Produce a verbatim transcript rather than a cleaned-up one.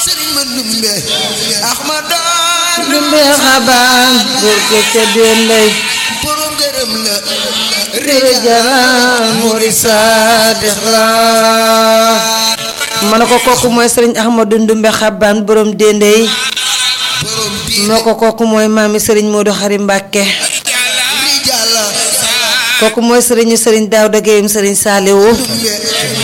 sëriñ ma dumbe Ahmadan dumbe xabaan góor ko ca dendey borom gërëm la rijaal muri saadix la ma ne ko kooku mooy sëriñ Ahmadu Ndumbe xabaan borom dendey moo ko kooku mooy maami sëriñ Moodu Xari Mbàkke kooku mooy sëriñu sëriñ Daawda Géeyum sëriñ Saaliwu